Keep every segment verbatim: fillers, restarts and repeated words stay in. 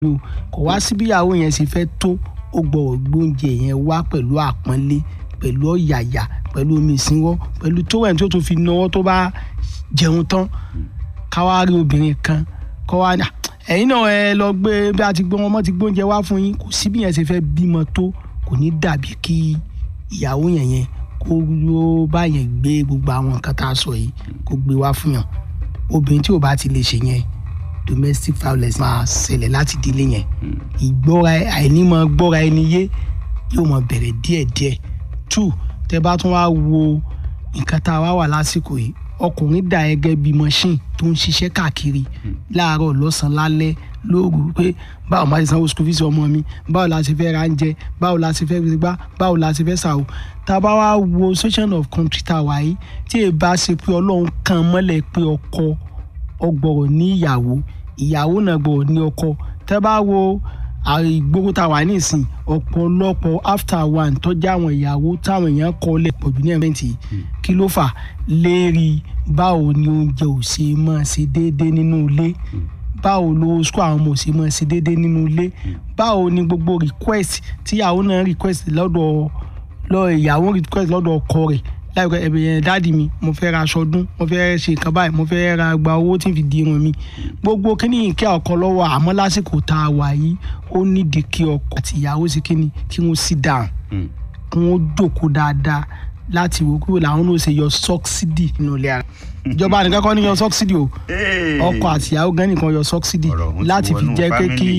kò wá sí bí ìyàwó yẹn sì fẹ́ tó ó gbọ́dọ̀ gbóúnjẹ yẹn wá pẹ̀lú àpọ́nlé pẹ̀lú ọ̀yàyà pẹ̀lú omi ìsínwọ́ pẹ̀lú tówẹ̀n tó tún fi náwó tó bá jẹun tán káwá rí obìnrin kan kọ́ wá ní ẹ̀yin náà ẹ lọ gbé bí a ti gbé wọn mọ́ ti gbóúnjẹ wá fún yín kò sí bí yẹn ṣe fẹ́ bímọ tó kò ní dàbí kí ìyàwó yẹn yẹn kó ló bá yẹn gbé gbogbo àwọn nǹkan tá a sọ yìí kó gbé wá fún yàn obìnrin tí ò bá ti lè ṣe yẹn domestic violence máa ṣẹlẹ̀ láti dílé yẹn ìgbọ́ra àìnímọ̀ gbọ́ra ẹni yé yóò máa bẹ̀rẹ̀ díẹ̀díẹ̀ two tẹ́ bá tún wá wo nǹkan tá a wá wà lásìkò yìí ọkùnrin dà gẹ́gẹ́ bíi machine tó ń ṣiṣẹ́ káàkiri láàárọ̀ lọ́sàn-án lálẹ́ lóru pé báwo máa ṣe sanwó school fees ọmọ mi báwo la ṣe fẹ́ ra oúnjẹ báwo la ṣe fẹ́ gbá báwo la ṣe fẹ́ ṣàwò tá a bá wá wo situation of country tá a wà yìí tí èyí bá ṣe pé ọlọ́run kan mọ́lẹ̀ pé ọkọ ọgbọ̀rọ̀ ní ìyàwó ìyàwó náà gbọ̀rọ̀ ní ọkọ tẹ́ bá wo ìgboro tá a wà nísìn ọ̀pọ̀lọpọ̀ after one tọ́jú àwọn ìyàwó táwọn èèyàn kọ́ lẹ̀ pọ̀jù ní ẹ̀mẹ́ntì kí ló fà lérí báwo ni oúnjẹ ò ṣe máa ṣe déédéé nínú ilé báwo ló sọ àwọn ọmọ ò ṣe máa ṣe déédéé nínú ilé báwo ni gbogbo request tíyàwó náà request lọ́dọ̀ lọ́dọ̀ ìyàwó request lọ́dọ̀ ọkọ rẹ̀ láìpẹ́ ẹ̀bẹ̀ yẹn dáàdì mi mo fẹ́ ra aṣọ ọdún mo fẹ́ ṣe nǹkan báyìí mo fẹ́ ra gba owó tí n fi di irun mi gbogbo kíní ìkẹ́ ọkọ lọ́wọ́ àmọ́ lásìkò tá a wà yìí ó nídìí kí ọkọ àti ìyàwó sí kíní kí wọ́n sit down kí wọ́n jókòó dáadáa láti wò kúrò làwọn ló ṣe yọ sọ́ksídì nínú ilé ara ìjọba nìkan kọ́ ní yọ sọ́ksídì o ọkọ àti ìyàwó gan nìkan yọ sọ́ksídì láti fi jẹ́ pé kí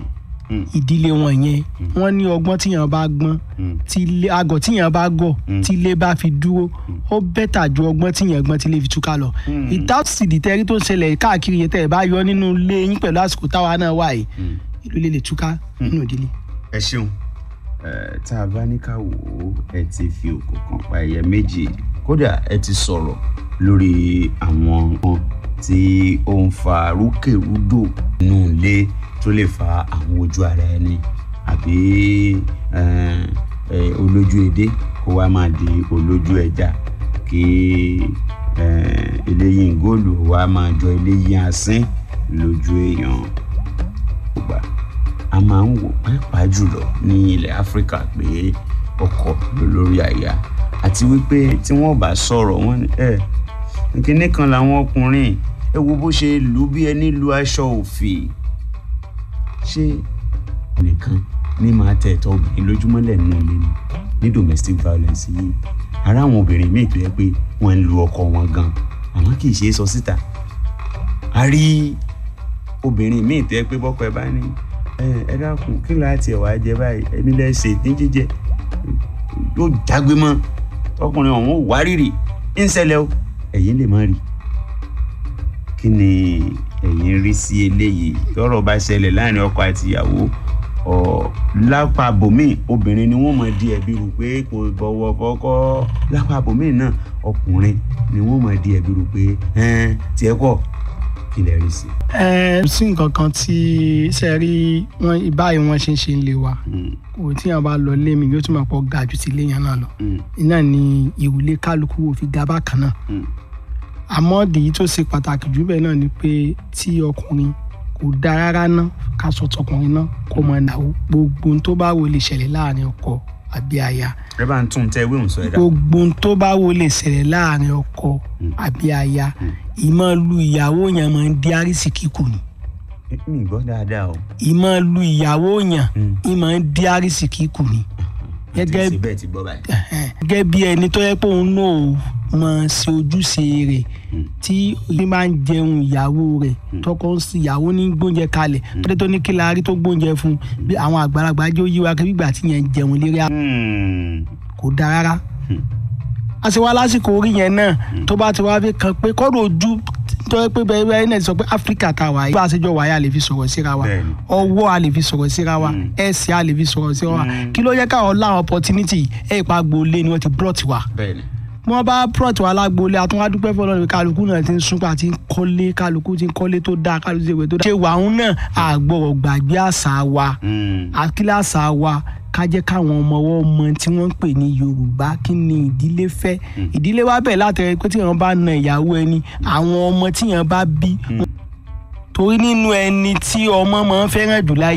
ìdílé wọn yẹn wọ́n ní ọgbọ́n tíyàn bá gbọ́n tí àgọ́ tíyàn bá gọ̀ tí ilé bá fi dúró ó bẹ́tà ju ọgbọ́n tíyàn gbọ́n tí ilé fi túká lọ ìtàkùsìdì tẹ́rí tó ń ṣẹlẹ̀ káàkiri yẹn tẹ́ ẹ bá yọ nínú ilé yín pẹ̀lú àsìkò táwa náà wà yìí ìlú lè lè túká nínú ìdílé. ẹ ṣeun tá a bá ní ká wò ó ẹ ti fi òkò kan pa ẹyẹ méjì kódà ẹ ti sọ̀rọ̀ lórí àwọn nǹkan tí ó ń fa rúkèrúdò nínú ilé tó lè fa àwọn ojú ara ẹni àbí olójú edé kó wá máa di olójú ẹja kí eléyìí góòlù wá máa jọ eléyìí asín lójú èèyàn gbogbo a máa ń wò pàápàá jùlọ ní ilẹ̀ áfíríkà pé ọkọ lórí aya àti wípé tí wọ́n bá sọ̀rọ̀ wọ́n ní ẹ̀ kíní kan làwọn ọkùnrin ẹ wo bó ṣe lù bí ẹni lu aṣọ òfì ṣé nìkan ní máa tẹ ẹ̀tọ́ obìnrin lójúmọ́lẹ̀ nínú ilé ni ní domestic violence yìí ara àwọn obìnrin míì tó yẹ pé wọ́n ń lu ọkọ wọn gan àmọ́ kì í ṣe é sọ síta a rí obìnrin míì tó yẹ pé bọ́kọ ẹ bá ní ẹ dákun kí ló àti ẹ̀wà jẹ báyìí ẹni lẹ́sẹ̀ ní jíjẹ yóò jágbe mọ́ ọkùnrin ọ̀hún ò wárìrì ń ṣẹlẹ̀ o ẹ̀yin lè má rí kí ni ẹ̀yin rí sí eléyìí tọ́rọ̀ bá ṣẹlẹ̀ láàrin ọkọ àti ìyàwó ọ lápá bòmíì obìnrin ni wọ́n máa di ẹ̀bi rò pé kò bọ̀wọ̀ fọ́kọ lápá bòmíì náà ọkùnrin ni wọ́n máa di ẹ̀bi rò pé ẹn tiẹ̀ kọ́ kí lè rí sí. ẹ sí nǹkan kan tí ṣe rí wọn báyìí wọn ṣe ń ṣe ń lé wa kò tí yàn bá lọ lé mi yóò tún máa pọ̀ ga ju ti lé yẹn náà lọ iná ni ìwúlé kálukú òfin ga bákan náà àmọ́ èyí tó ṣe pàtàkì jù bẹ́ẹ̀ náà ni pé tí ọkùnrin kò dáa rárá ná ká sọ tọkùnrin náà kó mọ ìnáwó gbogbo ohun tó bá wò lè ṣẹlẹ̀ láàrin ọkọ àbí aya. ẹ bá ń tún tẹ ìwé òun sọ ẹ dá. gbogbo ohun tó bá wò lè ṣẹlẹ̀ láàrin ọkọ àbí aya ìmọ̀ lu ìyàwó yẹn máa ń di àrísìkí kù ni. mi gbọ́ dáadáa o. ìmọ̀ lu ìyàwó yẹn ìmọ̀ ń di àrísìkí kù ni. gẹ́gẹ́ bí ẹni tó yẹ pé òun náà máa ṣe ojúṣe rẹ̀ tí ó máa ń jẹun ìyàwó rẹ̀ tọkọ ìyàwó ní gbóúnjẹ kalẹ̀ tó tó ní kí la rí tó gbóúnjẹ fún bí àwọn àgbàlagbà jẹ́ òyìnbó akẹ́bí ìgbà tí yẹn ń jẹun lérí kò dáa rárá. a ṣe wá lásìkò orí yẹn náà tó bá ti wá fi kan pé kọ́dọ̀ ojú tó yẹ pé bẹ́ẹ̀ bẹ́ẹ̀ náà sọ pé áfíríkà tá a wà yìí bá a ṣe jọ wáyà a lè fi sọ̀rọ̀ síra wa ọwọ́ a lè fi sọ̀rọ̀ síra wa ẹsẹ̀ a lè fi sọ̀rọ̀ síra wa kí ló yẹ káwọn láwọn opportunity ẹ̀ pa gbolé ni wọ́n ti brought wa wọ́n bá brought wa lágbolé àtúnwádúpẹ́ fọlọ́run kálukú náà ti ń súnpà tí ń kọ́lé kálukú tí ń kọ́lé tó dáa kálukú tí ń wẹ̀ tó dáa ṣe wàhún náà àgbọ̀rọ̀ gbàgbé àṣà wa àkílẹ̀ àṣà wa ká jẹ́ káwọn ọmọ ọwọ́ mọ tí wọ́n ń pè ní Yorùbá kí ni ìdílé fẹ́ ìdílé wa bẹ̀ látẹ̀rẹ̀ pé tí wọ́n bá na ìyàwó ẹni àwọn ọmọ tí wọ́n bá bí torí nínú ẹni tí ọmọ máa ń fẹ́ràn jù láyé